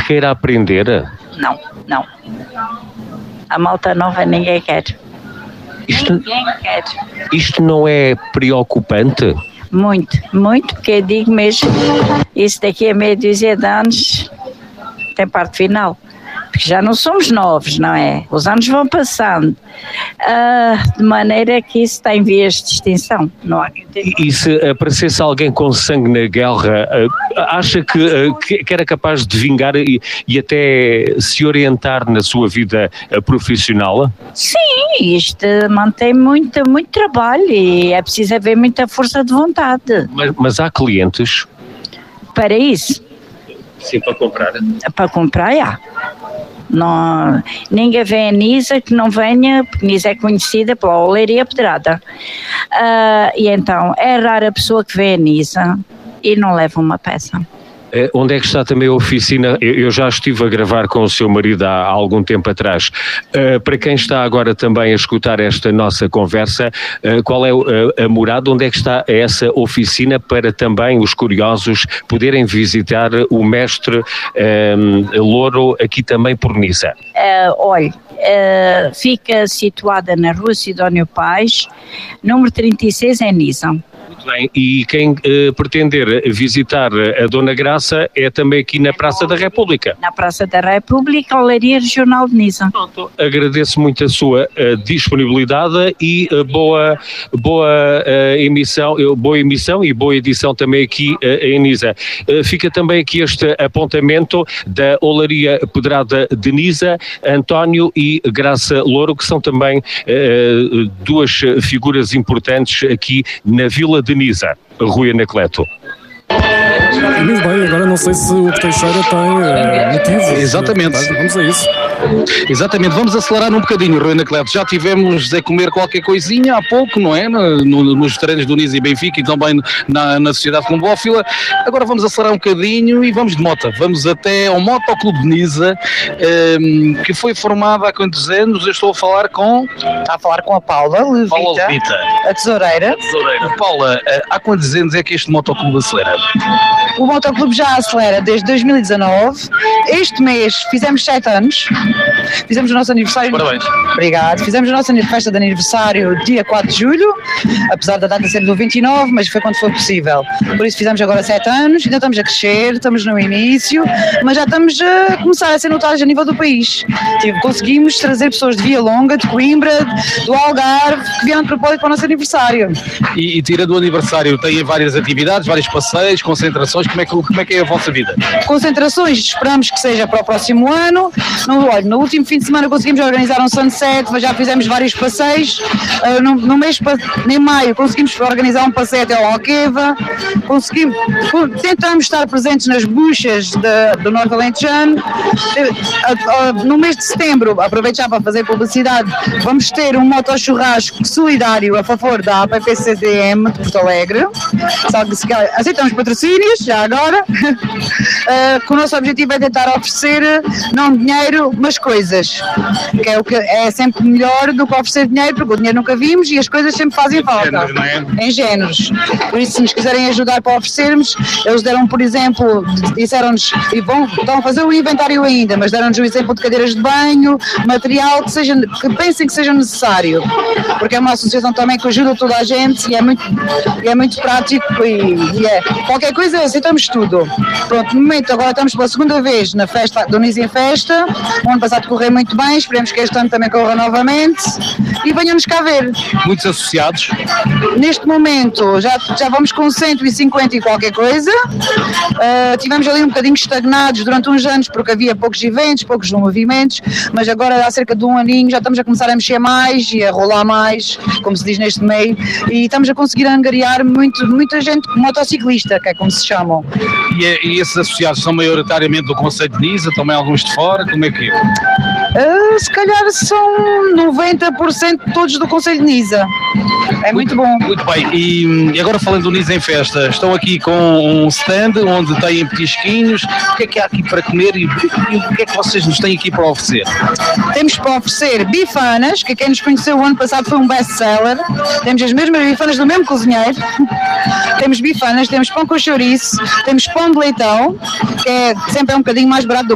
queira aprender? Não. A malta nova ninguém quer. Ninguém quer. Isto não é preocupante? Muito, porque eu digo mesmo, isso daqui a meia dúzia de anos tem parte final. Porque já não somos novos, não é? Os anos vão passando, de maneira que isso está em vias de extinção. Não há. E se aparecesse alguém com sangue na guerra, acha que era capaz de vingar e até se orientar na sua vida profissional? Sim, isto mantém muito trabalho e é preciso haver muita força de vontade. Mas há clientes? Para isso? Sim, para comprar. Para comprar, já. Não, ninguém vê a Nisa que não venha, porque Nisa é conhecida pela Olaria Pedrada. E então é rara a pessoa que vê a Nisa e não leva uma peça. Onde é que está também a oficina? Eu já estive a gravar com o seu marido há algum tempo atrás. Para quem está agora também a escutar esta nossa conversa, qual é a morada? Onde é que está essa oficina para também os curiosos poderem visitar o mestre Louro aqui também por Nisa? Olha, fica situada na Rua Sidónio Pais, número 36 em Nisa. Muito bem, e quem pretender visitar a Dona Graça é também aqui na Praça da República. Na Praça da República, Olaria Regional de Nisa. Pronto, agradeço muito a sua disponibilidade e boa emissão e boa edição também aqui em Nisa. Fica também aqui este apontamento da Olaria Pedrada de Nisa, António e Graça Louro, que são também duas figuras importantes aqui na Vila de Nisa. Rui Anacleto. Muito bem, agora não sei se o Teixeira tem motivos. Exatamente. Vamos a isso. Exatamente, vamos acelerar um bocadinho, Rui Anacleto. Já tivemos a comer qualquer coisinha há pouco, não é? Nos treinos do Nisa e Benfica e também na Sociedade Combófila. Agora vamos acelerar um bocadinho e vamos de moto. Vamos até ao Motoclube de Nisa, que foi formado há quantos anos? Eu estou a falar com... Está a falar com a Paula Levita, a tesoureira. Paula, há quantos anos é que este Motoclube acelera? O Motoclube já acelera desde 2019. Este mês fizemos 7 anos. Fizemos o nosso aniversário. Parabéns. Obrigado. Fizemos a nossa festa de aniversário dia 4 de julho, apesar da data ser do 29, mas foi quando foi possível. Por isso fizemos agora 7 anos, ainda estamos a crescer, estamos no início, mas já estamos a começar a ser notados a nível do país. Conseguimos trazer pessoas de Via Longa, de Coimbra, do Algarve, que vieram de propósito para o nosso aniversário. E tirando o aniversário, têm várias atividades, vários passeios, concentrações, como é que é a vossa vida? Concentrações, esperamos que seja para o próximo ano. No último fim de semana conseguimos organizar um sunset, mas já fizemos vários passeios. No mês em maio conseguimos organizar um passeio até ao Alqueva. Tentamos estar presentes nas buchas do Norte Alentejano. No mês de setembro, aproveito já para fazer publicidade, vamos ter um motochurrasco solidário a favor da APPCDM de Porto Alegre. Aceitamos patrocínios, já agora. Que o nosso objetivo é tentar oferecer não dinheiro, mas coisas, que é o que é sempre melhor do que oferecer dinheiro, porque o dinheiro nunca vimos e as coisas sempre fazem falta. Em géneros. Por isso, se nos quiserem ajudar para oferecermos, eles deram, por exemplo, disseram-nos, e estão a fazer o inventário ainda, mas deram-nos o exemplo de cadeiras de banho, material que pensem que seja necessário, porque é uma associação também que ajuda toda a gente e é muito prático e qualquer coisa aceitamos tudo. Pronto, no momento agora estamos pela segunda vez na festa do Nisa em Festa. O ano passado correu muito bem, esperemos que este ano também corra novamente e venham-nos cá ver. Muitos associados? Neste momento já vamos com 150 e qualquer coisa. Tivemos ali um bocadinho estagnados durante uns anos porque havia poucos eventos, poucos movimentos, mas agora há cerca de um aninho já estamos a começar a mexer mais e a rolar mais, como se diz neste meio, e estamos a conseguir angariar muita gente motociclista, que é como se chamam. E esses associados são maioritariamente do Conselho de Nisa, também alguns de fora, como é que é? Se calhar são 90% todos do Conselho de Nisa. É muito bom. Muito bem, e agora falando do Nisa em Festa, estão aqui com um stand onde têm petisquinhos. O que é que há aqui para comer e o que é que vocês nos têm aqui para oferecer? Temos para oferecer bifanas, que quem nos conheceu o ano passado foi um best-seller. Temos as mesmas bifanas do mesmo cozinheiro. Temos bifanas, temos pão com chouriço, temos pão de leitão, que sempre é um bocadinho mais barato do